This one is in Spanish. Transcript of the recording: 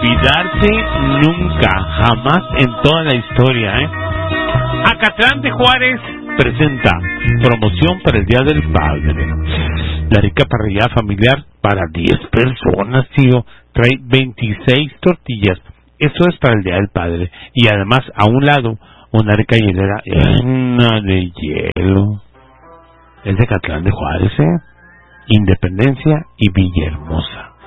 olvidarse nunca, jamás en toda la historia, ¿eh? Acatlán de Juárez presenta promoción para el Día del Padre. La rica parrilla familiar para 10 personas, tío. Trae 26 tortillas. Eso es para el Día del Padre. Y además, a un lado, una rica hielera llena de hielo. Es de Acatlán de Juárez, ¿eh? Independencia y Villahermosa.